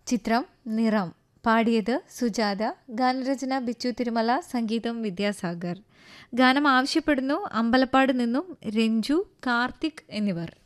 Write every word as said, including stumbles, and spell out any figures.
ചിത്രം നിറം. പാടിയത് സുജാത. ഗാനരചന ബിച്ചു തിരുമല. സംഗീതം വിദ്യാസാഗർ. ഗാനം ആവശ്യപ്പെടുന്നു അമ്പലപ്പാട് നിന്നും രഞ്ജു, കാർത്തിക് എന്നിവർ.